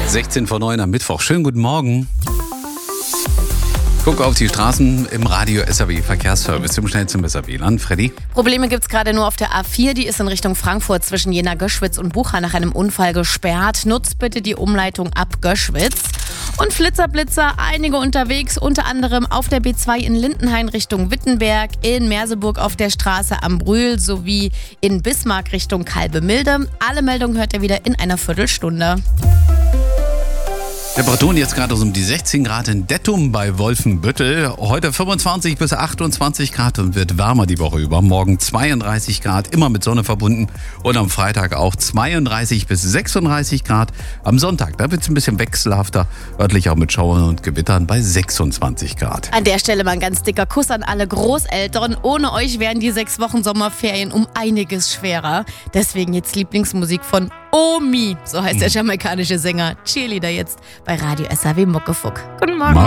16 vor 9 am Mittwoch. Schönen guten Morgen. Guck auf die Straßen im Radio SAW Verkehrsservice zum schnellsten besser WLAN. Freddy? Probleme gibt's gerade nur auf der A4. Die ist in Richtung Frankfurt zwischen Jena-Göschwitz und Bucha nach einem Unfall gesperrt. Nutzt bitte die Umleitung ab Göschwitz. Und Flitzer, einige unterwegs, unter anderem auf der B2 in Lindenhain Richtung Wittenberg, in Merseburg auf der Straße am Brühl sowie in Bismarck Richtung Kalbemilde. Alle Meldungen hört ihr wieder in einer Viertelstunde. Temperaturen jetzt gerade so um die 16 Grad in Dettum bei Wolfenbüttel. Heute 25 bis 28 Grad und wird wärmer die Woche über. Morgen 32 Grad, immer mit Sonne verbunden. Und am Freitag auch 32 bis 36 Grad. Am Sonntag, da wird es ein bisschen wechselhafter. Örtlich auch mit Schauern und Gewittern bei 26 Grad. An der Stelle mal ein ganz dicker Kuss an alle Großeltern. Ohne euch wären die 6 Wochen Sommerferien um einiges schwerer. Deswegen jetzt Lieblingsmusik von Omi, so heißt der jamaikanische Sänger. Cheerleader jetzt bei Radio SAW Muckefuck. Guten Morgen.